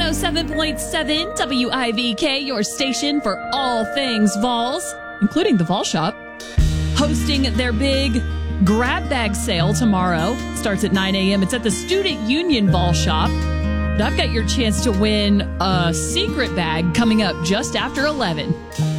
107.7 WIVK, your station for all things Vols, including the Vol Shop, hosting their big grab bag sale tomorrow. Starts at 9 a.m. It's at the Student Union Vol Shop. I've got your chance to win a secret bag coming up just after 11.